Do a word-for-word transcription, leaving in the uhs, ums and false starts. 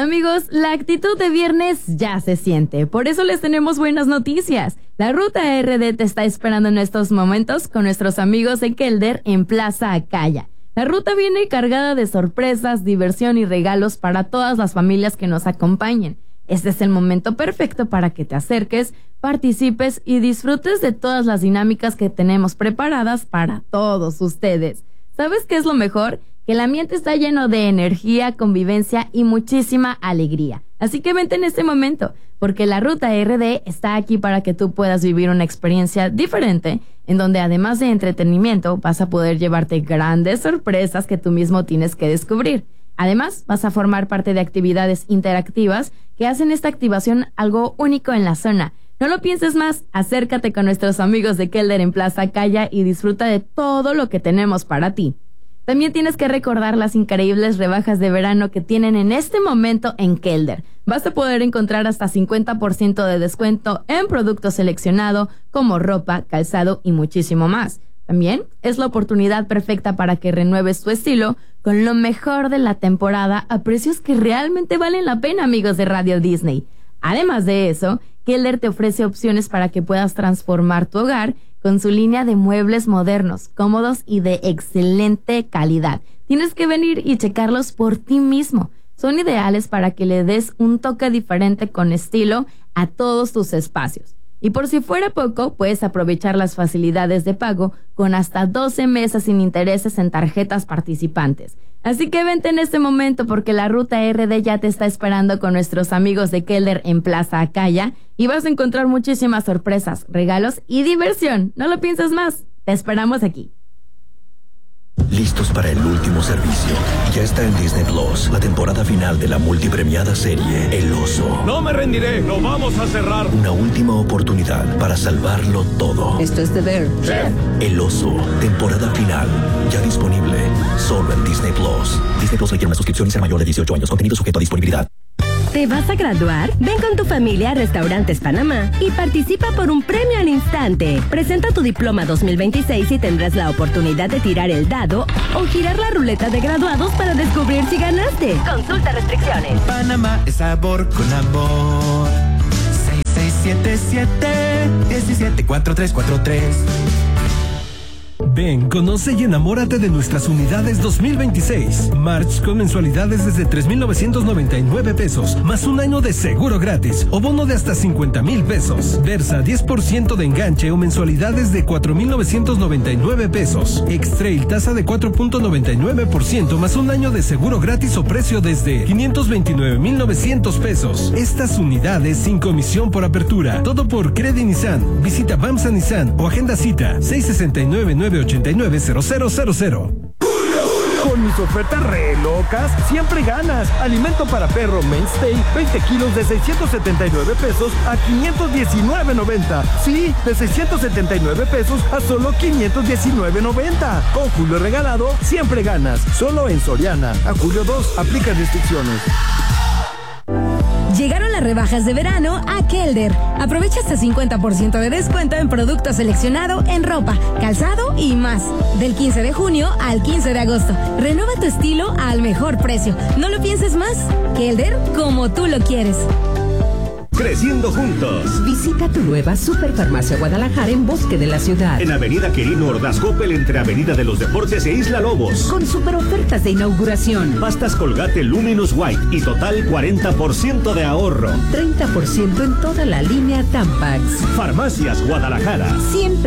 Amigos, la actitud de viernes ya se siente, por eso les tenemos buenas noticias. La Ruta R D te está esperando en estos momentos con nuestros amigos de Kelder en Plaza Acaya. La ruta viene cargada de sorpresas, diversión y regalos para todas las familias que nos acompañen. Este es el momento perfecto para que te acerques, participes y disfrutes de todas las dinámicas que tenemos preparadas para todos ustedes. ¿Sabes qué es lo mejor? Que el ambiente está lleno de energía, convivencia y muchísima alegría. Así que vente en este momento, porque la Ruta R D está aquí para que tú puedas vivir una experiencia diferente, en donde además de entretenimiento vas a poder llevarte grandes sorpresas que tú mismo tienes que descubrir. Además, vas a formar parte de actividades interactivas que hacen esta activación algo único en la zona. No lo pienses más, acércate con nuestros amigos de Kelder en Plaza Acaya y disfruta de todo lo que tenemos para ti. También tienes que recordar las increíbles rebajas de verano que tienen en este momento en Kelder. Vas a poder encontrar hasta cincuenta por ciento de descuento en productos seleccionados como ropa, calzado y muchísimo más. También es la oportunidad perfecta para que renueves tu estilo con lo mejor de la temporada a precios que realmente valen la pena, amigos de Radio Disney. Además de eso, Kelder te ofrece opciones para que puedas transformar tu hogar con su línea de muebles modernos, cómodos y de excelente calidad. Tienes que venir y checarlos por ti mismo. Son ideales para que le des un toque diferente con estilo a todos tus espacios. Y por si fuera poco, puedes aprovechar las facilidades de pago con hasta doce meses sin intereses en tarjetas participantes. Así que vente en este momento porque la Ruta R D ya te está esperando con nuestros amigos de Kelder en Plaza Acaya y vas a encontrar muchísimas sorpresas, regalos y diversión. No lo pienses más, te esperamos aquí. Listos para el último servicio. Ya está en Disney Plus la temporada final de la multipremiada serie El Oso. No me rendiré, lo vamos a cerrar. Una última oportunidad para salvarlo todo. Esto es The Bear. Chef. El Oso, temporada final. Ya disponible solo en Disney Plus. Disney Plus requiere una suscripción y ser mayor de dieciocho años. Contenido sujeto a disponibilidad. ¿Te vas a graduar? Ven con tu familia a Restaurantes Panamá y participa por un premio al instante. Presenta tu diploma dos mil veintiséis y tendrás la oportunidad de tirar el dado o girar la ruleta de graduados para descubrir si ganaste. Consulta restricciones. Panamá es sabor con amor. seis seis siete siete, uno siete cuatro tres cuatro tres. Ven, conoce y enamórate de nuestras unidades dos mil veintiséis. March con mensualidades desde tres mil novecientos noventa y nueve pesos, más un año de seguro gratis o bono de hasta cincuenta mil pesos. Versa diez por ciento de enganche o mensualidades de cuatro mil novecientos noventa y nueve pesos. X-Trail tasa de cuatro punto noventa y nueve por ciento más un año de seguro gratis o precio desde quinientos veintinueve mil novecientos pesos. Estas unidades sin comisión por apertura. Todo por Credit Nissan. Visita Bamsa Nissan o agenda cita seis seis nueve nueve ochenta y nueve cero cero cero cero. Con mis ofertas re locas, siempre ganas. Alimento para perro Mainstay, veinte kilos de seiscientos setenta y nueve pesos a quinientos diecinueve noventa. Sí, de seiscientos setenta y nueve pesos a solo quinientos diecinueve noventa. Con Julio regalado, siempre ganas. Solo en Soriana. A julio dos, aplica restricciones. Llegaron las rebajas de verano a Kelder. Aprovecha hasta cincuenta por ciento de descuento en productos seleccionados en ropa, calzado y más. Del quince de junio al quince de agosto. Renueva tu estilo al mejor precio. No lo pienses más. Kelder como tú lo quieres. Creciendo juntos. Visita tu nueva Superfarmacia Guadalajara en Bosque de la Ciudad. En Avenida Quirino Ordaz Coppel entre Avenida de los Deportes e Isla Lobos. Con super ofertas de inauguración. Pastas Colgate Luminous White y total cuarenta por ciento de ahorro. treinta por ciento en toda la línea Tampax. Farmacias Guadalajara. Siempre